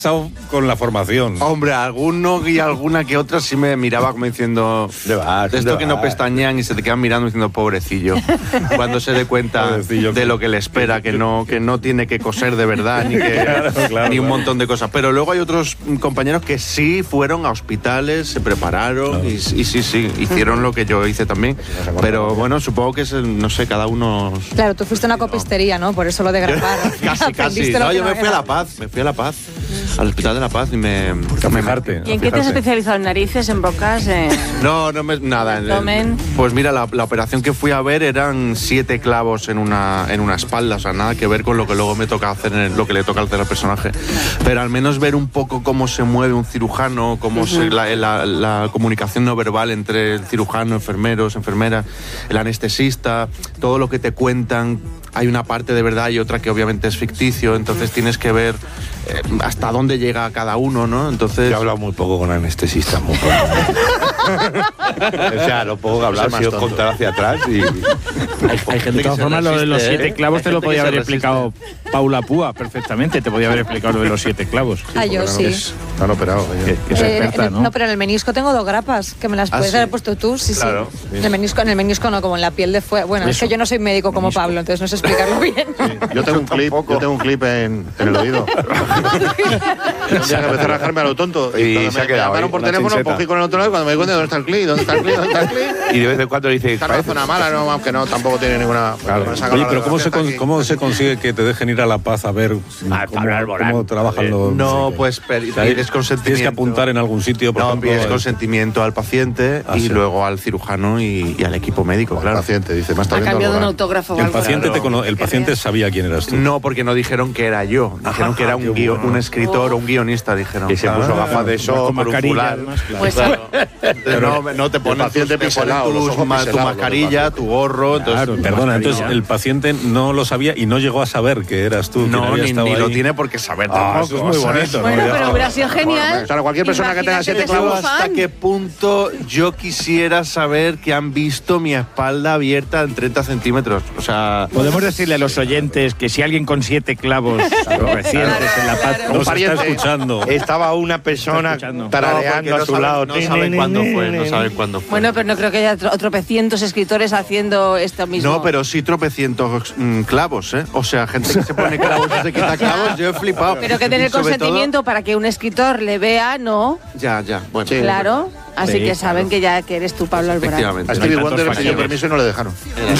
con la formación. Hombre, alguno y alguna que otra sí me miraba como diciendo de esto que no pestañean y se te quedan mirando diciendo pobrecillo, cuando se dé cuenta de lo que le espera, que no tiene que coser de verdad ni un montón de cosas. Pero luego hay otros compañeros que sí fueron a hospitales, se prepararon y sí, hicieron lo que yo hice también. Pero bueno, supongo que es, no sé, cada uno... Claro, tú fuiste a una copistería, ¿no? Por eso lo de grabar. Casi. No, yo me fui a La Paz, al Hospital de La Paz y me fijarte. ¿Y en qué te has especializado? ¿En narices, en bocas? Nada. Pues mira, la operación que fui a ver eran 7 clavos en una espalda, o sea, nada que ver con lo que luego me toca hacer, lo que le toca hacer al personaje. Pero al menos ver un poco cómo se mueve un cirujano, cómo la comunicación no verbal entre el cirujano, enfermeros, enfermeras, el anestesista, todo lo que te cuentan. Hay una parte de verdad y otra que obviamente es ficticio, entonces tienes que ver hasta dónde llega cada uno, ¿no? Entonces... Yo he hablado muy poco con anestesistas, muy poco. O sea, lo poco que he hablado ha sido contar hacia atrás y... Hay gente de todas formas, lo de los 7 clavos te lo podía haber explicado Paula Púa perfectamente, te podía haber explicado lo de los 7 clavos. Yo sí. Están operados. Que es experta, ¿no? No, pero en el menisco tengo 2 grapas, que me las puedes haber puesto tú, sí. Claro. En el menisco no, como en la piel de fuera. Bueno, es que yo no soy médico como Pablo, entonces no sé explicarlo bien. Sí. Yo tengo un clip en el oído. Un día que empecé a rajarme a lo tonto y se ha quedado. Me llamaron por teléfono, cogí con el otro lado y cuando me di cuenta, ¿dónde está el clip? Y de vez en cuando dice, esta es una mala, no, aunque no, tampoco tiene ninguna... Claro. Oye, pero ¿cómo se consigue que te dejen ir a La Paz a ver cómo trabajan los... No, pues pides consentimiento. Tienes que apuntar en algún sitio, por ejemplo... pides consentimiento al paciente y luego al cirujano y al equipo médico, claro. El paciente dice, me está viendo. Ha cambiado un autógrafo. El paciente sabía quién eras tú. No, porque no dijeron que era yo. Dijeron que era un escritor o un guionista, dijeron. Que se puso gafas de sol, por un fular. Pues no te pones tu mascarilla, tu gorro. Perdona, entonces el paciente no lo sabía y no llegó a saber que eras tú. No, ni lo tiene por qué saber. Eso es muy bonito. Bueno, pero hubiera sido genial. Claro, cualquier persona que tenga 7 clavos... ¿Hasta qué punto yo quisiera saber que han visto mi espalda abierta en 30 centímetros? O sea... Podemos decirle a los oyentes que si alguien con 7 clavos recientes en La Paz nos está escuchando... Estaba una persona tarareando a su lado. No saben cuándo fue. Bueno, pero no creo que haya tropecientos escritores haciendo esto mismo. No, pero sí tropecientos clavos, ¿eh? O sea, gente que se pone clavos y se quita clavos, yo he flipado. Pero que tener consentimiento para que un escritor le vea, ¿no? Ya, bueno. Sí, claro. Así que saben que eres tú, Pablo Alborán. Efectivamente. A Stevie Wonder le pidió permiso y no le dejaron.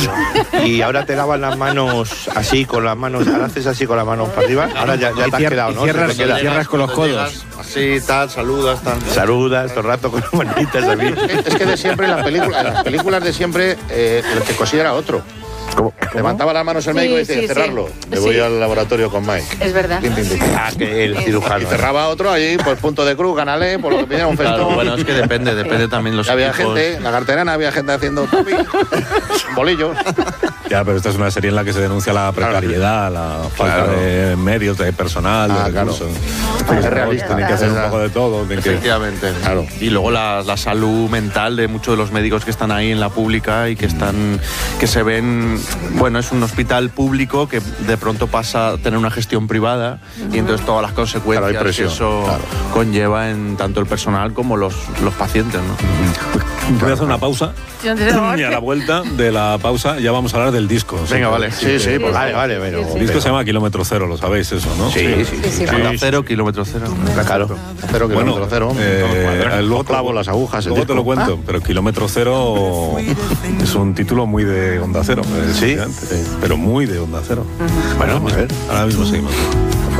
Y ahora te lavan las manos así, con las manos, ahora haces así con las manos para arriba, ahora ya te has quedado, ¿no? Cierras con los codos. Así, tal, saludas todo el rato con las manitas así. Es que de siempre en las películas de siempre, lo que considera otro. ¿Cómo? Levantaba las manos el médico y decía, cerrarlo. Me voy al laboratorio con Mike. Es verdad. Que el cirujano. Y cerraba otro allí, pues punto de cruz, canalé, por lo que pidiera un festón. Claro, bueno, es que depende también los había equipos. gente, la carterana, había gente haciendo bolillos. Ya, pero esta es una serie en la que se denuncia la precariedad, la falta de medios, de personal, de recursos. Es realista. Tienen que hacer un poco de todo. Efectivamente. Claro. Y luego la salud mental de muchos de los médicos que están ahí en la pública y que se ven... Bueno, es un hospital público que de pronto pasa a tener una gestión privada y entonces todas las consecuencias que eso conlleva en tanto el personal como los pacientes, ¿no? Voy a hacer una pausa y a la vuelta de la pausa ya vamos a hablar del disco. Venga, vale. Sí, pues vale. El disco se llama Kilómetro Cero, lo sabéis eso, ¿no? Sí. Onda cero, kilómetro cero. Claro. Cero, kilómetro cero. Luego clavo las agujas. Luego te lo cuento, pero Kilómetro Cero es un título muy de Onda Cero. Sí, pero muy de Onda Cero. Bueno, a ver. Ahora mismo seguimos.